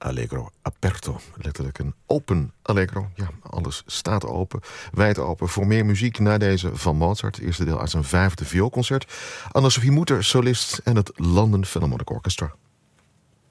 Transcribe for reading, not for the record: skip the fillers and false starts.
Allegro aperto, letterlijk een open allegro. Ja, alles staat open, wijd open. Voor meer muziek na deze van Mozart, eerste deel uit zijn 5e vioolconcert. Anne-Sophie Mutter, solist en het London Philharmonic Orchestra.